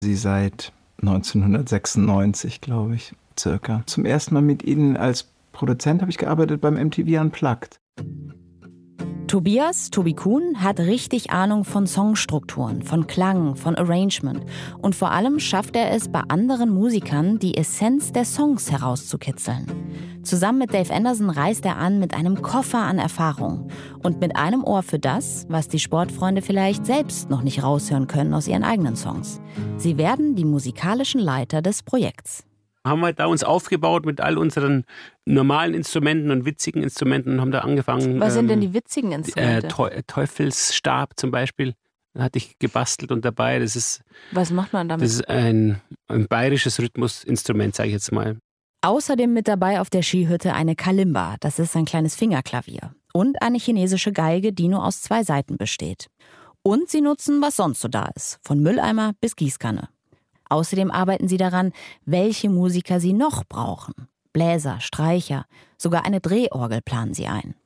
Sie seit 1996, glaube ich, circa. Zum ersten Mal mit ihnen als Produzent habe ich gearbeitet beim MTV Unplugged. Tobi Kuhn, hat richtig Ahnung von Songstrukturen, von Klang, von Arrangement. Und vor allem schafft er es, bei anderen Musikern die Essenz der Songs herauszukitzeln. Zusammen mit Dave Anderson reist er an mit einem Koffer an Erfahrung und mit einem Ohr für das, was die Sportfreunde vielleicht selbst noch nicht raushören können aus ihren eigenen Songs. Sie werden die musikalischen Leiter des Projekts. Haben wir da uns aufgebaut mit all unseren normalen Instrumenten und witzigen Instrumenten und haben da angefangen. Was sind denn die witzigen Instrumente? Teufelsstab zum Beispiel, da hatte ich gebastelt und dabei. Was macht man damit? Das ist ein bayerisches Rhythmusinstrument, sage ich jetzt mal. Außerdem mit dabei auf der Skihütte eine Kalimba, das ist ein kleines Fingerklavier. Und eine chinesische Geige, die nur aus 2 Saiten besteht. Und sie nutzen, was sonst so da ist, von Mülleimer bis Gießkanne. Außerdem arbeiten sie daran, welche Musiker sie noch brauchen. Bläser, Streicher, sogar eine Drehorgel planen sie ein.